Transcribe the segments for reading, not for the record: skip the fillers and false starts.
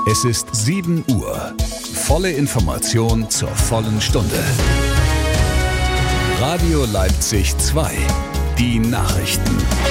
Es ist 7 Uhr. Volle Information zur vollen Stunde. Radio Leipzig 2. Die Nachrichten.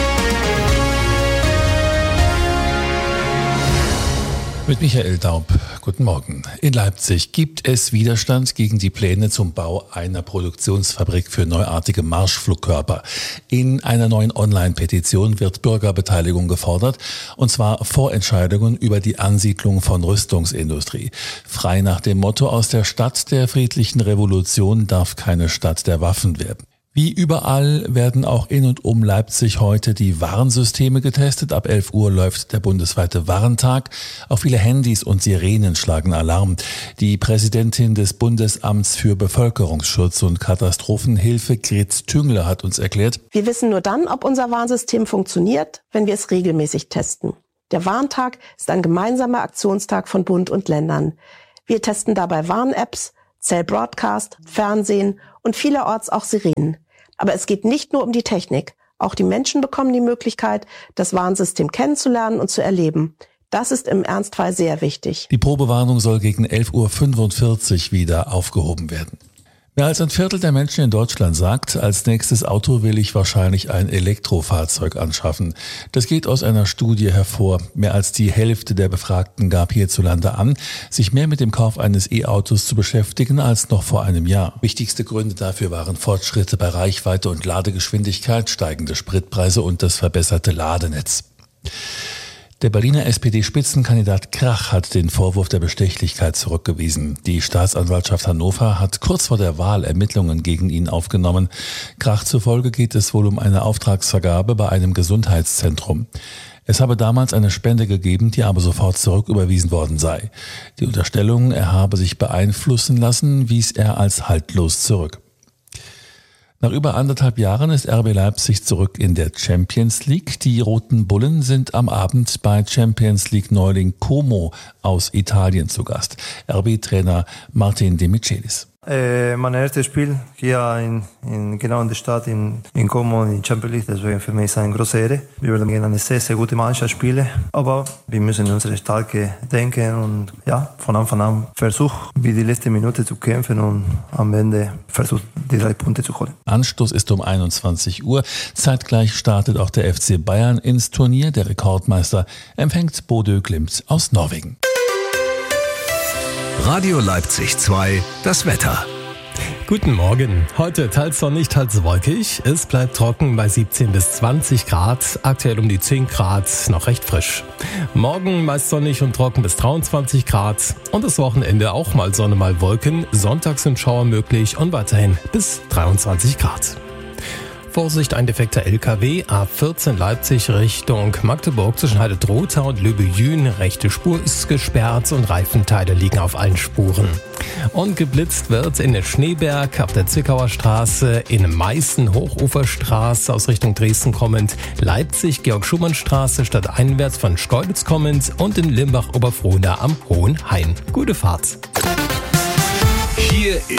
Mit Michael Daub. Guten Morgen. In Leipzig gibt es Widerstand gegen die Pläne zum Bau einer Produktionsfabrik für neuartige Marschflugkörper. In einer neuen Online-Petition wird Bürgerbeteiligung gefordert, und zwar Vorentscheidungen über die Ansiedlung von Rüstungsindustrie. Frei nach dem Motto: aus der Stadt der friedlichen Revolution darf keine Stadt der Waffen werden. Wie überall werden auch in und um Leipzig heute die Warnsysteme getestet. Ab 11 Uhr läuft der bundesweite Warntag. Auch viele Handys und Sirenen schlagen Alarm. Die Präsidentin des Bundesamts für Bevölkerungsschutz und Katastrophenhilfe, Grit Tüngler, hat uns erklärt: Wir wissen nur dann, ob unser Warnsystem funktioniert, wenn wir es regelmäßig testen. Der Warntag ist ein gemeinsamer Aktionstag von Bund und Ländern. Wir testen dabei Warn-Apps, Cell Broadcast, Fernsehen und vielerorts auch Sirenen. Aber es geht nicht nur um die Technik. Auch die Menschen bekommen die Möglichkeit, das Warnsystem kennenzulernen und zu erleben. Das ist im Ernstfall sehr wichtig. Die Probewarnung soll gegen 11.45 Uhr wieder aufgehoben werden. Mehr als ein Viertel der Menschen in Deutschland sagt, als nächstes Auto will ich wahrscheinlich ein Elektrofahrzeug anschaffen. Das geht aus einer Studie hervor. Mehr als die Hälfte der Befragten gab hierzulande an, sich mehr mit dem Kauf eines E-Autos zu beschäftigen als noch vor einem Jahr. Wichtigste Gründe dafür waren Fortschritte bei Reichweite und Ladegeschwindigkeit, steigende Spritpreise und das verbesserte Ladenetz. Der Berliner SPD-Spitzenkandidat Krach hat den Vorwurf der Bestechlichkeit zurückgewiesen. Die Staatsanwaltschaft Hannover hat kurz vor der Wahl Ermittlungen gegen ihn aufgenommen. Krach zufolge geht es wohl um eine Auftragsvergabe bei einem Gesundheitszentrum. Es habe damals eine Spende gegeben, die aber sofort zurücküberwiesen worden sei. Die Unterstellung, er habe sich beeinflussen lassen, wies er als haltlos zurück. Nach über 1,5 Jahren ist RB Leipzig zurück in der Champions League. Die Roten Bullen sind am Abend bei Champions League Neuling Como aus Italien zu Gast. RB-Trainer Martin De Michelis. Mein erstes Spiel hier genau in der Stadt in Como in Champions League, deswegen für mich ist es eine große Ehre. Wir werden gegen eine sehr, sehr gute Mannschaft spielen, aber wir müssen unsere Stärke denken und von Anfang an versuchen, wie die letzte Minute zu kämpfen und am Ende versuchen, die 3 Punkte zu holen. Anstoß ist um 21 Uhr. Zeitgleich startet auch der FC Bayern ins Turnier. Der Rekordmeister empfängt Bodø Glimt aus Norwegen. Radio Leipzig 2, das Wetter. Guten Morgen. Heute teils sonnig, teils wolkig. Es bleibt trocken bei 17 bis 20 Grad. Aktuell um die 10 Grad, noch recht frisch. Morgen meist sonnig und trocken bis 23 Grad. Und das Wochenende auch mal Sonne, mal Wolken. Sonntags sind Schauer möglich und weiterhin bis 23 Grad. Vorsicht, ein defekter LKW, A14 Leipzig Richtung Magdeburg zwischen Heide-Drohtha und Löbe-Jühn. Rechte Spur ist gesperrt und Reifenteile liegen auf allen Spuren. Und geblitzt wird in der Schneeberg auf der Zwickauer Straße, in Meißen Hochuferstraße aus Richtung Dresden kommend, Leipzig Georg-Schumann-Straße stadteinwärts von Schkeuditz kommend und in Limbach-Oberfrohna am Hohen Hain. Gute Fahrt. Hier